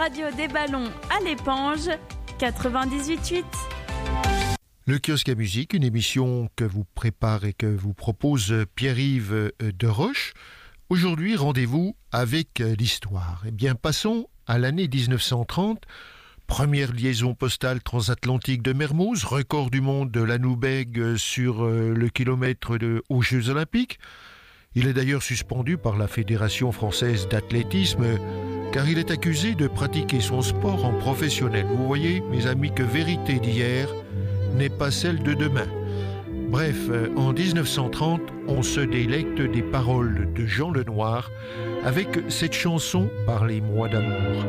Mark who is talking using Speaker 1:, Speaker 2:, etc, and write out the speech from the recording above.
Speaker 1: radio des ballons à l'éponge, 98.8.
Speaker 2: Le kiosque à musique, une émission que vous prépare et que vous propose Pierre-Yves Deroche. Aujourd'hui, rendez-vous avec l'histoire. Eh bien, passons à l'année 1930. Première liaison postale transatlantique de Mermoz, record du monde de l'Anoubeg sur le kilomètre aux Jeux Olympiques. Il est d'ailleurs suspendu par la Fédération française d'athlétisme car il est accusé de pratiquer son sport en professionnel. Vous voyez, mes amis, que vérité d'hier n'est pas celle de demain. Bref, en 1930, on se délecte des paroles de Jean Lenoir avec cette chanson « Parlez-moi d'amour ».